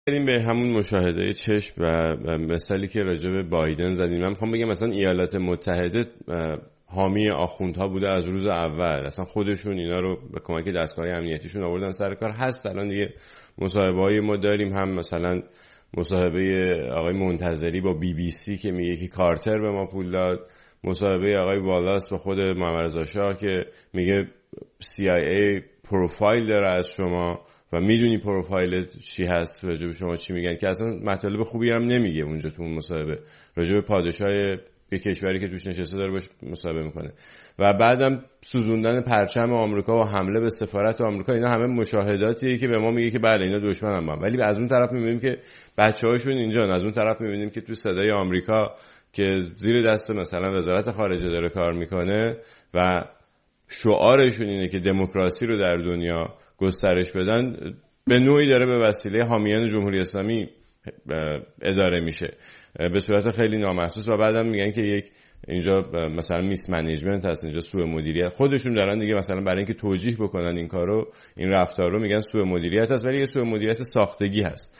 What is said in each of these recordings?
بریم به همون مشاهده چشم و مثالی که راجع به بایدن زدیم. من میخوام بگم مثلا ایالات متحده حامی آخوندها بوده از روز اول، اصلا خودشون اینا رو به کمک دستگاه امنیتیشون آوردن سر کار. هست الان دیگه مصاحبه‌های ما داریم، هم مثلا مصاحبه آقای منتظری با BBC که میگه که کارتر به ما پول داد، مصاحبه آقای والاس با خود محمد رضا شاه که میگه CIA پروفایل داره از شما و میدونی پروفایل چی هست، راجع به شما چی میگن، که اصلا مطالب خوبی هم نمیگه اونجا تو اون مصاحبه. راجع به پادشاه یه کشوری که توش نشسته داره باش مصاحبه میکنه. و بعدم سوزوندن پرچم آمریکا و حمله به سفارت آمریکا، اینا همه مشاهداتیه که به ما میگه که بله اینا دشمن هم، ولی از اون طرف میبینیم که بچه‌هاشون اینجان. از اون طرف میبینیم که تو صدای آمریکا که زیر دست مثلا وزارت خارجه داره کار میکنه و شعارشون اینه که دموکراسی رو در دنیا گسترش بدن، به نوعی داره به وسیله حامیان جمهوری اسلامی اداره میشه به صورت خیلی نامحسوس. و بعدم میگن که یک اینجا مثلا میس منیجمنت هست، اینجا سوء مدیریت. خودشون دارن دیگه مثلا برای اینکه توجیه بکنن این کارو، این رفتار رو، میگن سوء مدیریت هست، ولی یه سوء مدیریت ساختگی هست.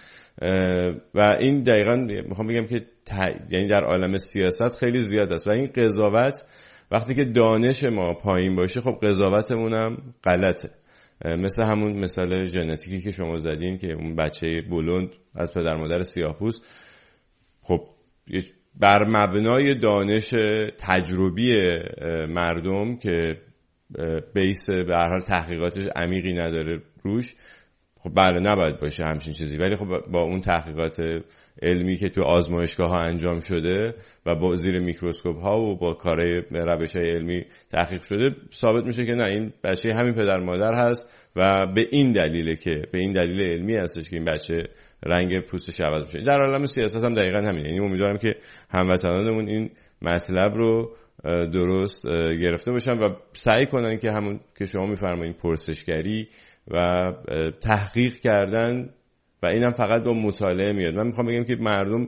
و این دقیقاً میخوام بگم که یعنی در عالم سیاست خیلی زیاد است. و این قضاوت وقتی که دانش ما پایین باشه، خب قضاوتمون هم غلطه. مثل همون مثال ژنتیکی که شما زدین که اون بچه بلوند از پدر مادر سیاه‌پوست، خب بر مبنای دانش تجربی مردم که بیس به هر حال تحقیقاتش عمیقی نداره روش، خب بله نباید باشه همچین چیزی. ولی خب با اون تحقیقات علمی که تو آزمایشگاه ها انجام شده و با زیر میکروسکوپ ها و با کارهای روش های علمی تحقیق شده، ثابت میشه که نه، این بچه همین پدر مادر هست و به این دلیله که به این دلیل علمی هستش که این بچه رنگ پوستش عوض میشه. در عالم سیاست هم دقیقاً همینه. یعنی امیدوارم که هموطنانمون این مطلب رو درست گرفته باشن و سعی کنن که همون که شما میفرمایید پرسشگری و تحقیق کردن، و اینم فقط با مطالعه میاد. من میخوام بگم که مردم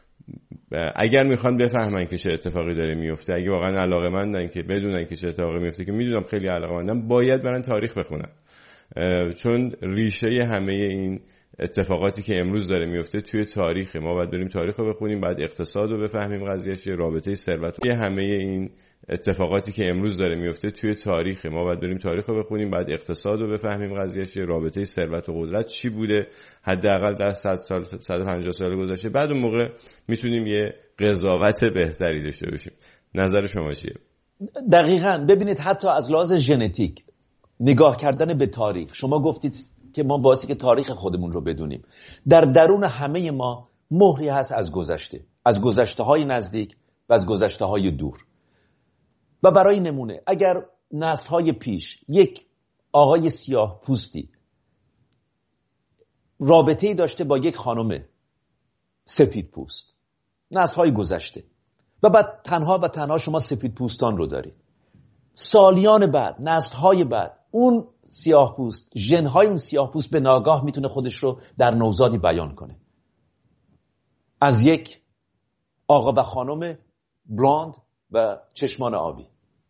اگر میخوان بفهمن که چه اتفاقی داره میفته، اگه واقعا علاقه‌مندن که بدونن که چه اتفاقی میفته، که میدونم خیلی علاقه‌مندن، باید برن تاریخ بخونن. چون ریشه همه این اتفاقاتی که امروز داره میفته توی تاریخ. ما باید بریم تاریخ رو بخونیم، بعد اقتصاد رو بفهمیم، قضیهش رابطه ثروت. همه این اتفاقاتی که امروز داره میفته توی تاریخ. ما باید بریم تاریخ رو بخونیم، بعد اقتصاد رو بفهمیم، قضیهش رابطه ثروت و قدرت چی بوده حداقل در 100 سال 150 سال گذشته. بعد اون موقع میتونیم یه قضاوت بهتری داشته باشیم. نظر شما چیه؟ دقیقاً. ببینید حتی از لحاظ ژنتیک نگاه کردن به تاریخ، شما گفتید که ما باعثی که تاریخ خودمون رو بدونیم. در درون همه ما مهری هست از گذشته، از گذشته‌های نزدیک و از گذشته‌های دور. و برای نمونه اگر نسل‌های پیش یک آقای سیاه پوستی رابطه‌ای داشته با یک خانم سفید پوست، نسل‌های گذشته، و بعد تنها و تنها شما سفید پوستان رو دارید، سالیان بعد، نسل‌های بعد، اون سیاه پوست، ژن‌های اون سیاه پوست به ناگاه میتونه خودش رو در نوزادی بیان کنه، از یک آقا و خانم بلاند و چشمان آبی.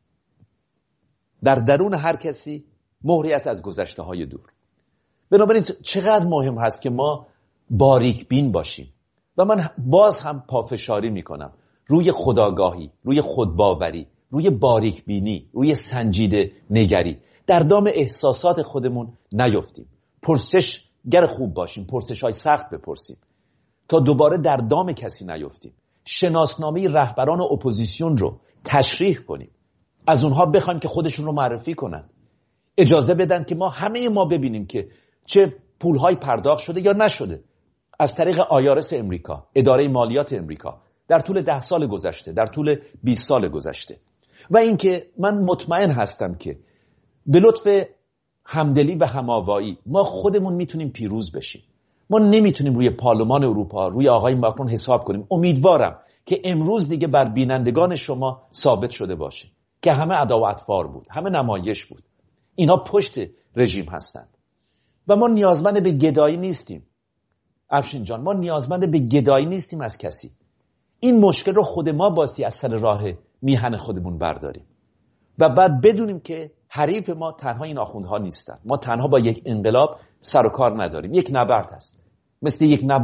در درون هر کسی مهری است از گذشته‌های دور. بنابراین چقدر مهم هست که ما باریک بین باشیم. و من باز هم پافشاری میکنم روی خودآگاهی، روی خودباوری، روی باریک بینی، روی سنجیده نگری. در دام احساسات خودمون نیفتیم. پرسشگر خوب باشیم، پرسش‌های سخت بپرسیم تا دوباره در دام کسی نیفتیم. شناسنامه رهبران اپوزیسیون رو تشریح کنیم، از اونها بخوایم که خودشون رو معرفی کنن، اجازه بدن که همه ما ببینیم که چه پولهای پرداخت شده یا نشده از طریق آیارس امریکا، اداره مالیات امریکا، در طول 10 سال گذشته، در طول 20 سال گذشته. و اینکه من مطمئن هستم که به لطف همدلی و هماوایی ما خودمون میتونیم پیروز بشیم. ما نمیتونیم روی پارلمان اروپا، روی آقای ماکرون حساب کنیم. امیدوارم که امروز دیگه بر بینندگان شما ثابت شده باشه که همه عداوت‌وار بود، همه نمایش بود. اینا پشت رژیم هستند و ما نیازمند به گدایی نیستیم. افشین جان، ما نیازمند به گدایی نیستیم از کسی. این مشکل رو خود ما باستی از سر راه میهن خودمون برداریم و بعد بدونیم که حریف ما تنها این آخوندها نیستن. ما تنها با یک انقلاب سر و کار نداریم. یک نبرد هست، مثل یک نبرد